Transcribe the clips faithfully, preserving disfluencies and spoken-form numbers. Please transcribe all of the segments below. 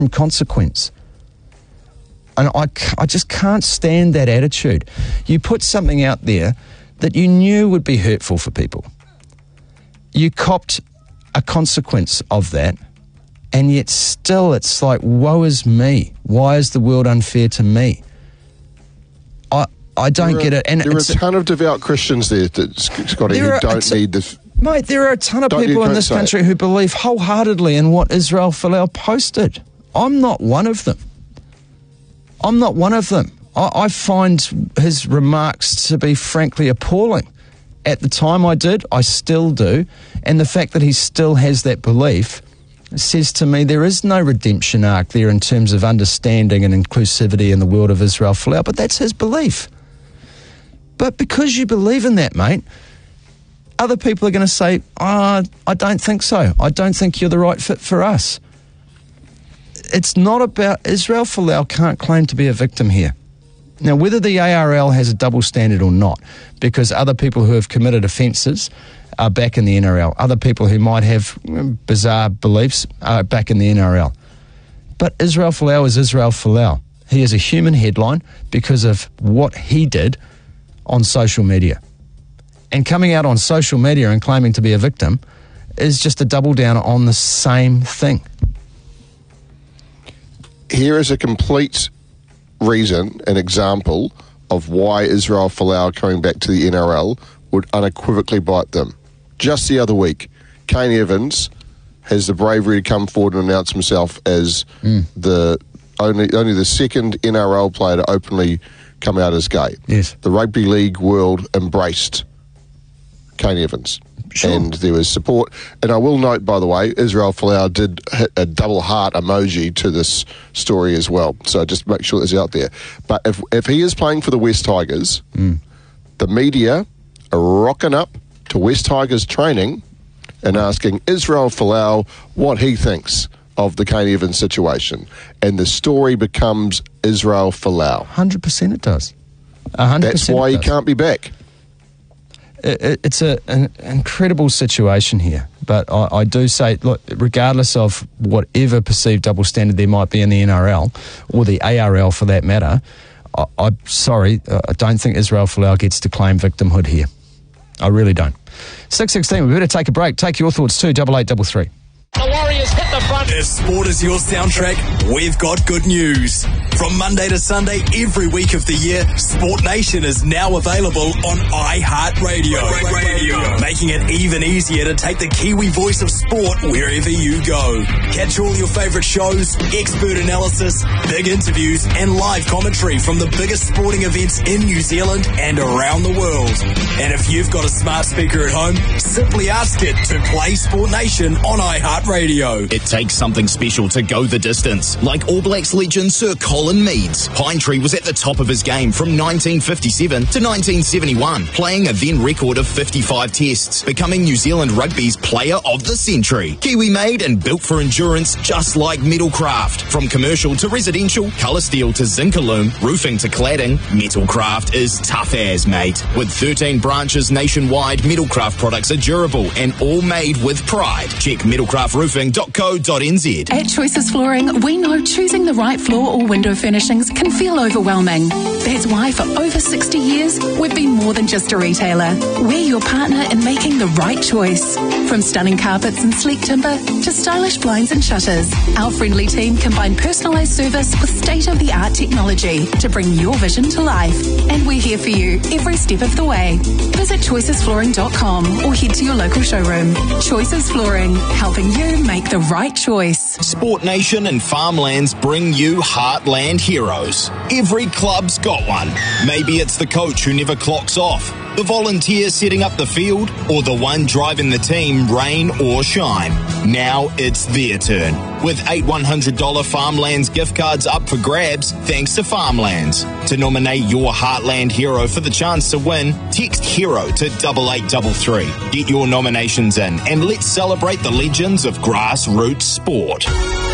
consequence. And I, I just can't stand that attitude. You put something out there that you knew would be hurtful for people. You copped a consequence of that, and yet still it's like, woe is me. Why is the world unfair to me? I I don't there get are, it. And there are it's, a ton of devout Christians there, that, Scotty, who don't t- need the... Mate, there are a ton of don't people in this country it. who believe wholeheartedly in what Israel Folau posted. I'm not one of them. I'm not one of them. I, I find his remarks to be frankly appalling. At the time I did, I still do. And the fact that he still has that belief says to me there is no redemption arc there in terms of understanding and inclusivity in the world of Israel Folau, but that's his belief. But because you believe in that, mate, other people are going to say, oh, I don't think so. I don't think you're the right fit for us. It's not about... Israel Folau can't claim to be a victim here. Now, whether the A R L has a double standard or not, because other people who have committed offences are back in the N R L. Other people who might have bizarre beliefs are back in the N R L. But Israel Folau is Israel Folau. He is a human headline because of what he did on social media. And coming out on social media and claiming to be a victim is just a double down on the same thing. Here is a complete reason, an example of why Israel Folau coming back to the N R L would unequivocally bite them. Just the other week, Kane Evans has the bravery to come forward and announce himself as mm. the only only the second N R L player to openly come out as gay. Yes. The rugby league world embraced Kane Evans. Sure. And there was support. And I will note, by the way, Israel Folau did hit a double heart emoji to this story as well. So just make sure it's out there. But if if he is playing for the West Tigers, mm. the media are rocking up to West Tigers training and asking Israel Folau what he thinks of the Kane Evans situation. And the story becomes Israel Folau. one hundred percent it does. one hundred percent That's why it he does. can't be back. It's a, an incredible situation here, but I, I do say, look, regardless of whatever perceived double standard there might be in the N R L, or the A R L for that matter, I, I'm sorry, I don't think Israel Folau gets to claim victimhood here. I really don't. six sixteen, we better take a break. Take your thoughts too, double eight double three. The Warriors hit the front. If sport is your soundtrack, we've got good news. From Monday to Sunday, every week of the year, Sport Nation is now available on iHeartRadio. Radio. Making it even easier to take the Kiwi voice of sport wherever you go. Catch all your favourite shows, expert analysis, big interviews, and live commentary from the biggest sporting events in New Zealand and around the world. And if you've got a smart speaker at home, simply ask it to play Sport Nation on iHeartRadio. It takes something special to go the distance, like All Blacks legend Sir Colin Meads. Pinetree was at the top of his game from nineteen fifty-seven to nineteen seventy-one, playing a then record of fifty-five tests, becoming New Zealand Rugby's Player of the Century. Kiwi-made and built for endurance, just like Metalcraft. From commercial to residential, colour steel to Zincalume, roofing to cladding, Metalcraft is tough as, mate. With thirteen branches nationwide, Metalcraft products are durable and all made with pride. Check metalcraft roofing dot co dot n z. At Choices Flooring, we know choosing the right floor or window furnishings can feel overwhelming. That's why for over sixty years, we've been more than just a retailer. We're your partner in making the right choice. From stunning carpets and sleek timber to stylish blinds and shutters, our friendly team combine personalised service with state-of-the-art technology to bring your vision to life. And we're here for you every step of the way. Visit choices flooring dot com or head to your local showroom. Choices Flooring, helping you make the right choice. Sport Nation and Farmlands bring you Heartland Heroes. Every club's got one. Maybe it's the coach who never clocks off, the volunteer setting up the field, or the one driving the team, rain or shine. Now it's their turn. With eight one hundred dollars Farmlands gift cards up for grabs, thanks to Farmlands. To nominate your Heartland hero for the chance to win, text HERO to double eight double three. Get your nominations in and let's celebrate the legends of grassroots sport.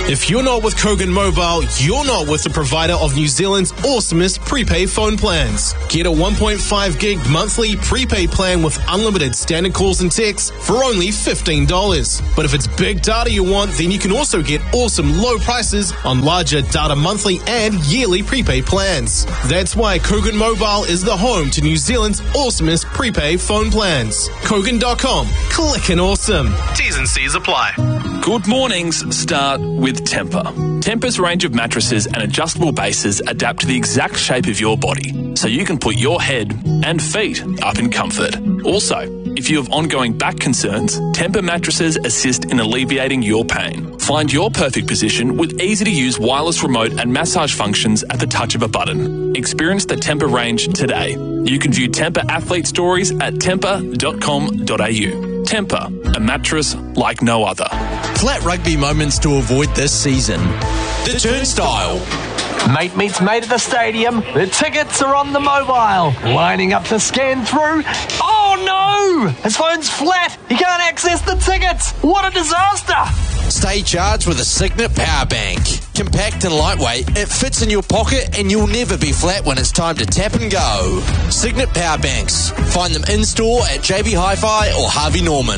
If you're not with Kogan Mobile, you're not with the provider of New Zealand's awesomest prepaid phone plans. Get a one point five gig monthly prepaid plan with unlimited standard calls and texts for only fifteen dollars. But if it's big data you want, then you can also get awesome low prices on larger data monthly and yearly prepaid plans. That's why Kogan Mobile is the home to New Zealand's awesomest prepaid phone plans. Kogan dot com. Clickin' awesome. T's and C's apply. Good mornings start with Tempur. Tempur's range of mattresses and adjustable bases adapt to the exact shape of your body, so you can put your head and feet up in comfort. Also, if you have ongoing back concerns, Tempur mattresses assist in alleviating your pain. Find your perfect position with easy-to-use wireless remote and massage functions at the touch of a button. Experience the Tempur range today. You can view Tempur athlete stories at tempur dot com dot a u. Tempur, a mattress like no other. Flat rugby moments to avoid this season. The Turnstile. Mate meets mate at the stadium. The tickets are on the mobile. Lining up to scan through. Oh no! His phone's flat. He can't access the tickets. What a disaster! Stay charged with a Signet Power Bank. Compact and lightweight, it fits in your pocket and you'll never be flat when it's time to tap and go. Signet Power Banks. Find them in-store at J B Hi-Fi or Harvey Norman.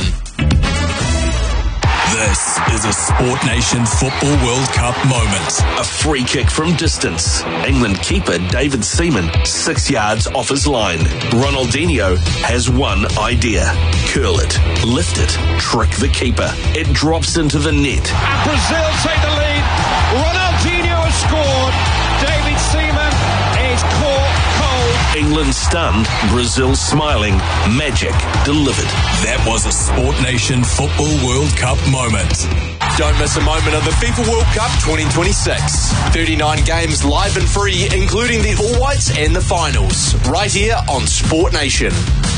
This is a Sport Nation Football World Cup moment. A free kick from distance. England keeper David Seaman, six yards off his line. Ronaldinho has one idea. Curl it, lift it, trick the keeper. It drops into the net. And Brazil take the lead. Ronaldinho has scored. David Seaman is caught cold. England stunned, Brazil smiling. Magic delivered. That was a Sport Nation Football World Cup moment. Don't miss a moment of the FIFA World Cup twenty twenty-six. thirty-nine games live and free, including the All Whites and the finals. Right here on Sport Nation.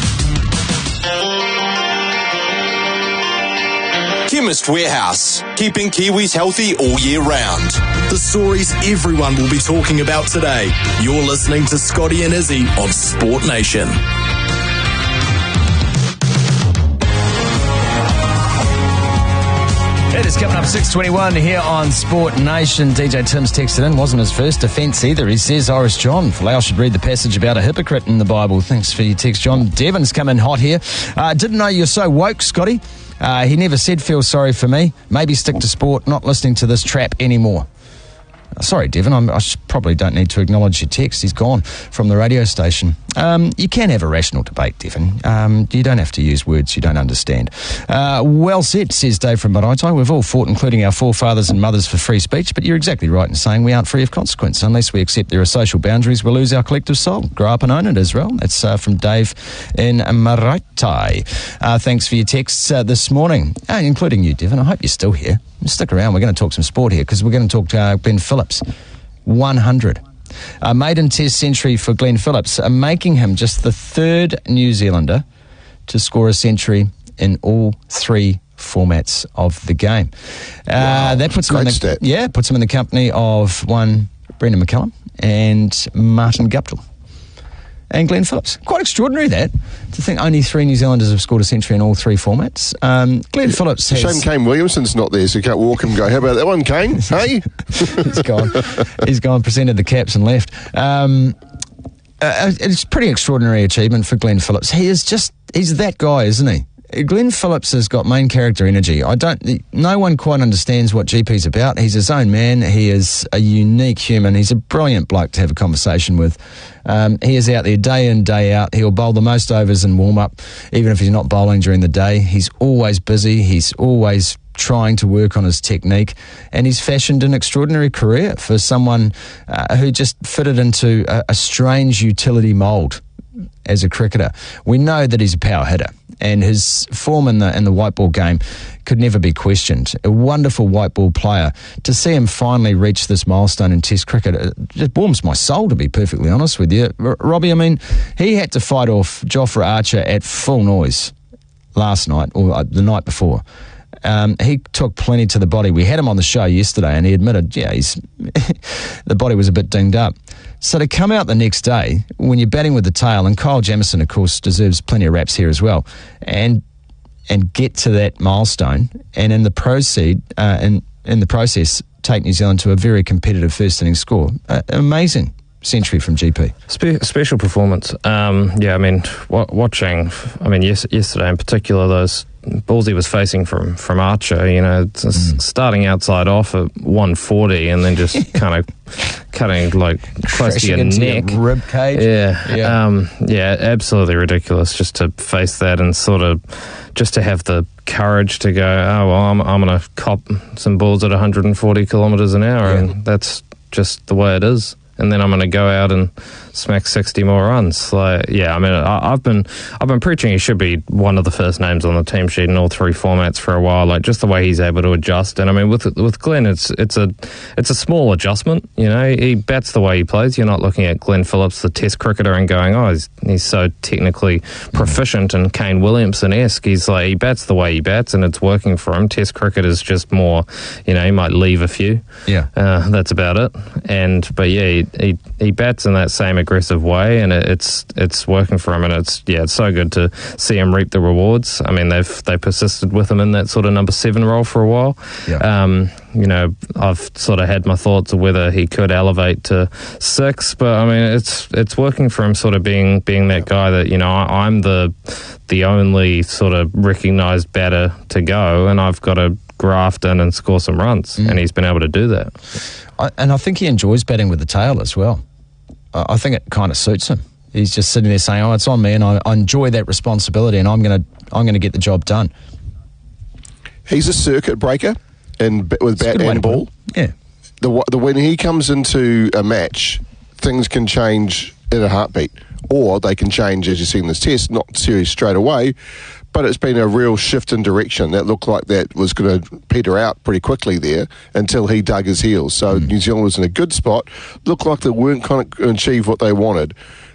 Chemist Warehouse, keeping Kiwis healthy all year round. The stories everyone will be talking about today. You're listening to Scotty and Izzy on Sport Nation. It is coming up six twenty-one here on Sport Nation. D J Tim's texted in. Wasn't his first offence either. He says Irish John Folau should read the passage about a hypocrite in the Bible. Thanks for your text, John. Devon's come in hot here. Uh, didn't know you're so woke, Scotty. Uh, he never said feel sorry for me. Maybe stick to sport, not listening to this trap anymore. Sorry, Devon, I'm, I probably don't need to acknowledge your text. He's gone from the radio station. Um, you can have a rational debate, Devon. Um, you don't have to use words you don't understand. Uh, well said, says Dave from Maraetai. We've all fought, including our forefathers and mothers, for free speech, but you're exactly right in saying we aren't free of consequence. Unless we accept there are social boundaries, we'll lose our collective soul. Grow up and own it, Israel. That's uh, from Dave in Maraetai. Uh, thanks for your texts uh, this morning, uh, including you, Devon. I hope you're still here. Stick around. We're going to talk some sport here because we're going to talk to uh, Glenn Phillips. one hundred. A maiden test century for Glenn Phillips, uh, making him just the third New Zealander to score a century in all three formats of the game. Uh, wow, that puts him in the, stat. yeah, puts him in the company of one Brendan McCullum and Martin Guptill. And Glenn Phillips. Quite extraordinary, that, to think only three New Zealanders have scored a century in all three formats. Um, Glenn yeah, Phillips has... Shame Kane Williamson's not there, so you can't walk him and go, how about that one, Kane? Hey? He's gone. He's gone, presented the caps and left. Um, uh, it's a pretty extraordinary achievement for Glenn Phillips. He is just... He's that guy, isn't he? Glenn Phillips has got main character energy. I don't. No one quite understands what G P's about. He's his own man. He is a unique human. He's a brilliant bloke to have a conversation with. Um, he is out there day in, day out. He'll bowl the most overs in warm-up, even if he's not bowling during the day. He's always busy. He's always trying to work on his technique, and he's fashioned an extraordinary career for someone uh, who just fitted into a, a strange utility mould as a cricketer. We know that he's a power hitter, and his form in the in the white ball game could never be questioned. A wonderful white ball player. To see him finally reach this milestone in Test cricket, it just warms my soul, to be perfectly honest with you. R- Robbie, I mean, he had to fight off Jofra Archer at full noise last night, or the night before. Um, he took plenty to the body. We had him on the show yesterday, and he admitted, yeah, he's the body was a bit dinged up. So to come out the next day when you're batting with the tail, and Kyle Jamieson, of course, deserves plenty of raps here as well, and and get to that milestone, and in the proceed, uh, in in the process, take New Zealand to a very competitive first innings score. Uh, amazing century from G P. Spe- special performance. Um, yeah, I mean, w- watching, I mean, yes, yesterday in particular, those balls he was facing from, from Archer, you know, mm. starting outside off at one forty and then just kind of cutting like close to your neck. Your rib cage. Yeah, yeah. Um, yeah, absolutely ridiculous just to face that and sort of just to have the courage to go, oh, well, I'm, I'm going to cop some balls at one hundred forty kilometres an hour yeah. and that's just the way it is. And then I'm going to go out and smack sixty more runs. Like, yeah, I mean, I, I've been I've been preaching he should be one of the first names on the team sheet in all three formats for a while. Like, just the way he's able to adjust. And I mean, with with Glenn, it's it's a it's a small adjustment. You know, he bats the way he plays. You're not looking at Glenn Phillips, the Test cricketer, and going, oh, he's he's so technically proficient and Kane Williamson-esque. He's like, he bats the way he bats, and it's working for him. Test cricket is just more, you know, he might leave a few. Yeah, uh, that's about it. And but yeah. He, He, he bats in that same aggressive way, and it, it's it's working for him. And it's yeah, it's so good to see him reap the rewards. I mean, they've they persisted with him in that sort of number seven role for a while. Yeah. Um, you know, I've sort of had my thoughts of whether he could elevate to six, but I mean, it's it's working for him. Sort of being being that guy that you know I, I'm the the only sort of recognised batter to go, and I've got to graft in and score some runs, mm. and he's been able to do that. I, and I think he enjoys batting with the tail as well. I, I think it kind of suits him. He's just sitting there saying, "Oh, it's on me," and I, I enjoy that responsibility, and I'm going to I'm going to get the job done. He's a circuit breaker, and with bat and ball. Yeah. The, the when he comes into a match, things can change in a heartbeat, or they can change, as you see in this test, not serious straight away. But it's been a real shift in direction. That looked like that was going to peter out pretty quickly there until he dug his heels. So mm. New Zealand was in a good spot. Looked like they weren't going to achieve what they wanted.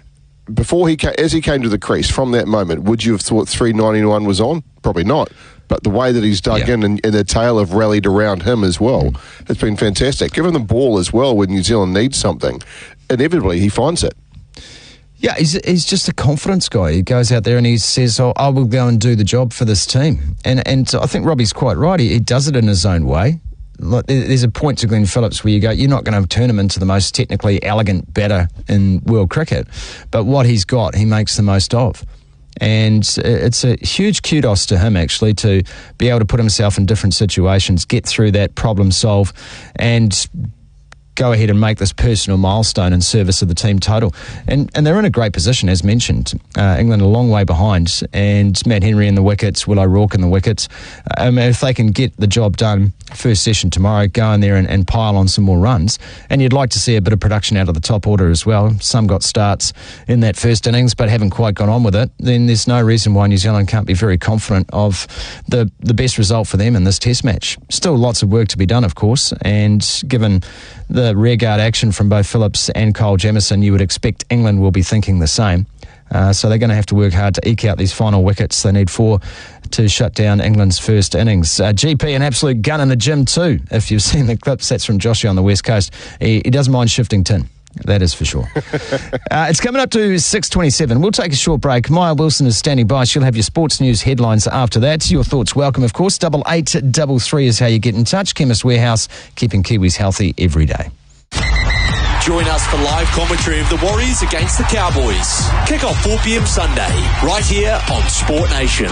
Before he came, as he came to the crease, from that moment, would you have thought three ninety-one was on? Probably not. But the way that he's dug yeah. in and, and the tail have rallied around him as well, mm. it's been fantastic. Give him the ball as well when New Zealand needs something. Inevitably, he finds it. Yeah, he's, he's just a confidence guy. He goes out there and he says, oh, I will go and do the job for this team. And and I think Robbie's quite right. He, he does it in his own way. Like, there's a point to Glenn Phillips where you go, you're not going to turn him into the most technically elegant batter in world cricket. But what he's got, he makes the most of. And it's a huge kudos to him, actually, to be able to put himself in different situations, get through that, problem solve, and go ahead and make this personal milestone in service of the team total. And and they're in a great position, as mentioned. Uh, England a long way behind, and Matt Henry in the wickets, Will O'Rourke in the wickets. I mean, if they can get the job done first session tomorrow, go in there and, and pile on some more runs. And you'd like to see a bit of production out of the top order as well. Some got starts in that first innings, but haven't quite gone on with it. Then there's no reason why New Zealand can't be very confident of the, the best result for them in this test match. Still lots of work to be done, of course, and given the rearguard action from both Phillips and Kyle Jamieson, you would expect England will be thinking the same. Uh, so they're going to have to work hard to eke out these final wickets. They need four to shut down England's first innings. Uh, G P, an absolute gun in the gym too. If you've seen the clips, that's from Joshua on the West Coast. He, he doesn't mind shifting tin. That is for sure. uh, it's coming up to six twenty-seven. We'll take a short break. Maya Wilson is standing by. She'll have your sports news headlines after that. Your thoughts welcome, of course. Double eight double three is how you get in touch. Chemist Warehouse, keeping Kiwis healthy every day. Join us for live commentary of the Warriors against the Cowboys. Kick off four p.m. Sunday, right here on Sport Nation.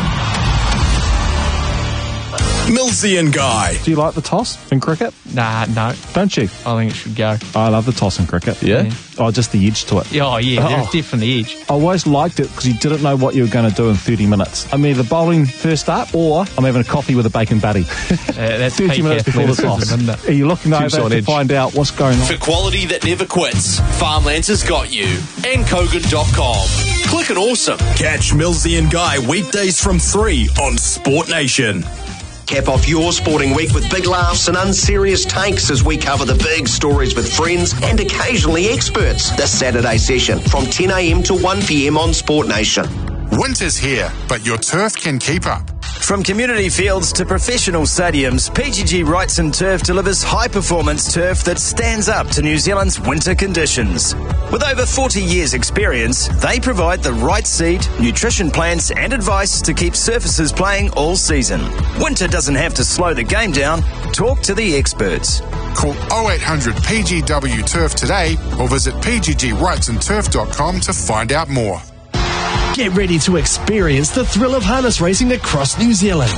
Millsy and Guy. Do you like the toss in cricket? Nah, no. Don't you? I think it should go. I love the toss in cricket. Yeah? yeah. Oh, just the edge to it. Oh, yeah, there's oh. definitely edge. I always liked it because you didn't know what you were going to do in thirty minutes. I'm either bowling first up or I'm having a coffee with a bacon buddy. Uh, that's thirty minutes before the toss. Are you looking over to edge. find out what's going on? For quality that never quits, Farmlands has got you. and kogan dot com. Click and awesome. Catch Millsy and Guy weekdays from three on Sport Nation. Cap off your sporting week with big laughs and unserious takes as we cover the big stories with friends and occasionally experts. This Saturday session from ten a.m. to one p.m. on Sport Nation. Winter's here, but your turf can keep up. From community fields to professional stadiums, P G G Wrights and Turf delivers high-performance turf that stands up to New Zealand's winter conditions. With over forty years' experience, they provide the right seed, nutrition plans and advice to keep surfaces playing all season. Winter doesn't have to slow the game down. Talk to the experts. Call oh eight hundred P G W Turf today or visit p g g wrights and turf dot com to find out more. Get ready to experience the thrill of harness racing across New Zealand.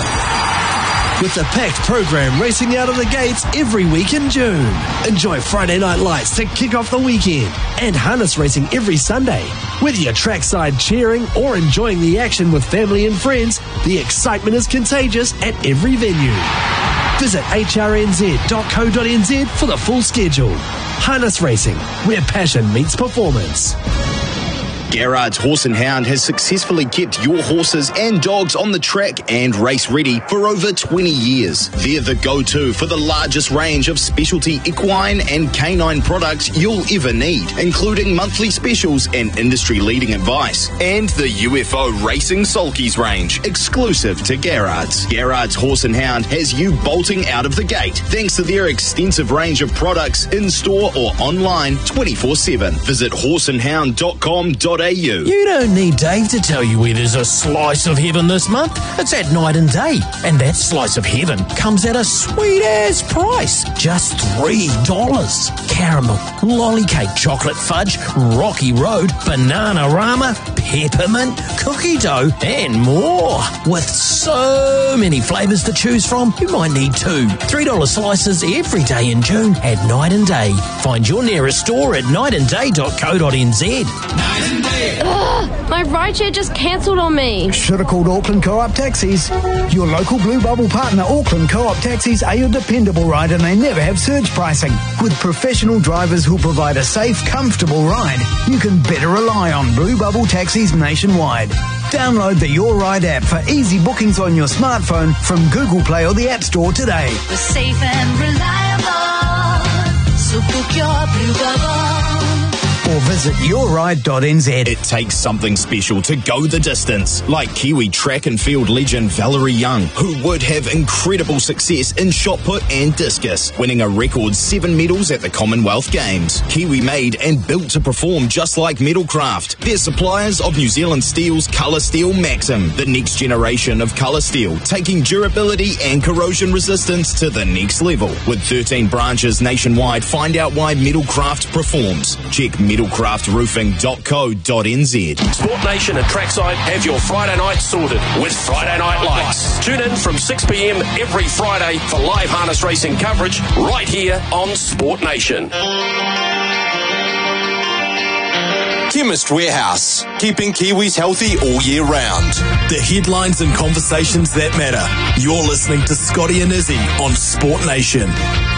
With the packed program racing out of the gates every week in June. Enjoy Friday night lights to kick off the weekend and harness racing every Sunday. Whether you're trackside cheering or enjoying the action with family and friends, the excitement is contagious at every venue. Visit h r n z dot co dot n z for the full schedule. Harness racing, where passion meets performance. Garrard's Horse and Hound has successfully kept your horses and dogs on the track and race ready for over twenty years. They're the go-to for the largest range of specialty equine and canine products you'll ever need, including monthly specials and industry-leading advice. And the U F O Racing Sulkies range, exclusive to Garrard's. Garrard's Horse and Hound has you bolting out of the gate thanks to their extensive range of products in-store or online twenty-four seven. Visit horse and hound dot com dot a u. You don't need Dave to tell you where there's a slice of heaven this month. It's at Night and Day. And that slice of heaven comes at a sweet-ass price. Just three dollars. Caramel, lolly cake, chocolate fudge, Rocky Road, Banana-Rama, peppermint, cookie dough, and more. With so many flavours to choose from, you might need two. three dollar slices every day in June at Night and Day. Find your nearest store at night and day dot co dot n z. Night and Day. Ugh, my rideshare just cancelled on me. Should have called Auckland Co-op Taxis. Your local Blue Bubble partner, Auckland Co-op Taxis, are your dependable ride and they never have surge pricing. With professional drivers who'll provide a safe, comfortable ride, you can better rely on Blue Bubble Taxis nationwide. Download the Your Ride app for easy bookings on your smartphone from Google Play or the App Store today. We're safe and reliable, so book your Blue Bubble. Or visit your ride dot n z. It takes something special to go the distance, like Kiwi track and field legend Valerie Young, who would have incredible success in shot put and discus, winning a record seven medals at the Commonwealth Games. Kiwi made and built to perform just like Metalcraft. They're suppliers of New Zealand Steel's Colour Steel Maxim, the next generation of colour steel, taking durability and corrosion resistance to the next level. With thirteen branches nationwide, find out why Metalcraft performs. Check metalcraft roofing dot co dot n z. Sport Nation and Trackside have your Friday night sorted with Friday Night Lights. Tune in from six p m every Friday for live harness racing coverage right here on Sport Nation. Chemist Warehouse, keeping Kiwis healthy all year round. The headlines and conversations that matter. You're listening to Scotty and Izzy on Sport Nation.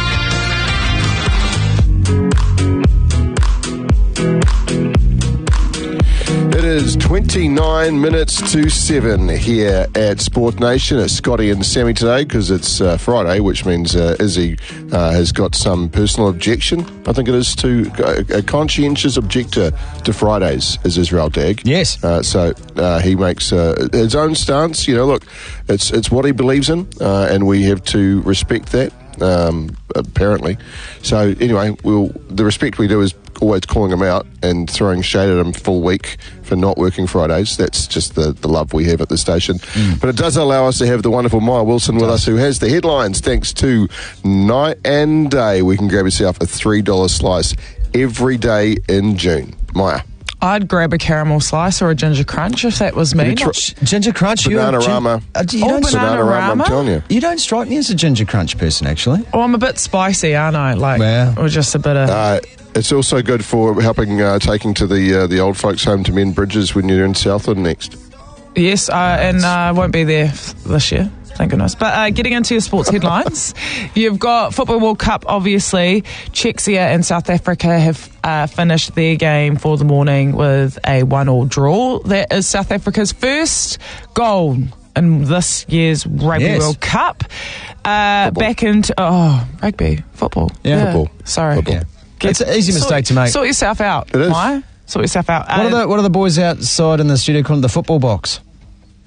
It is twenty-nine minutes to seven here at Sport Nation. It's Scotty and Sammy today because it's uh, Friday, which means uh, Izzy uh, has got some personal objection. I think it is to a, a conscientious objector to Fridays, is Israel Dagg. Yes. Uh, so uh, he makes uh, his own stance. You know, look, it's it's what he believes in, uh, and we have to respect that. Um, apparently. So anyway, we'll the respect we do is always calling him out and throwing shade at him full week for not working Fridays. That's just the, the love we have at the station. Mm. But it does allow us to have the wonderful Maya Wilson with us, who has the headlines thanks to Night and Day. We can grab yourself a three dollar slice every day in June. Maya. I'd grab a caramel slice or a ginger crunch if that was me. Tr- ginger crunch, Banana-Rama. Uh, you oh, don't Banana-Rama, I'm telling you. You don't strike me as a ginger crunch person, actually. Oh, I'm a bit spicy, aren't I? Like, yeah. Or just a bit of. Uh, it's also good for helping uh, taking to the uh, the old folks' home to mend bridges when you're in Southland next. Yes, uh, and I uh, won't be there this year. Thank goodness. But uh, getting into your sports headlines, you've got Football World Cup, obviously. Czechia and South Africa have uh, finished their game for the morning with a one-all draw. That is South Africa's first goal in this year's Rugby yes. World Cup. Uh, back into, oh, rugby, football. Yeah, yeah. football. Sorry. Football. Yeah. Get, it's an easy mistake sort, to make. Sort yourself out. It is. Why? Sort yourself out. What, uh, are the, what are the boys outside in the studio calling the football box?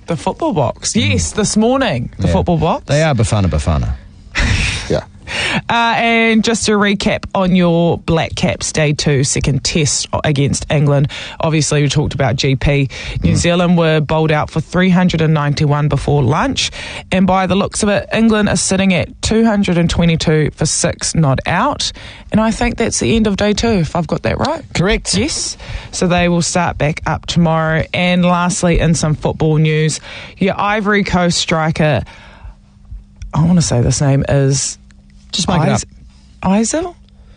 The football box. Yes, this morning, the Yeah. football box. They are Bafana Bafana. Yeah. Uh, and just to recap on your Black Caps Day two second test against England, obviously we talked about G P. New Zealand were bowled out for three hundred ninety-one before lunch, and by the looks of it, England are sitting at two hundred twenty-two for six not out, and I think that's the end of day two, if I've got that right. Correct. Yes. So they will start back up tomorrow. And lastly, in some football news, your Ivory Coast striker, I want to say this name is... Just make it up. Isel?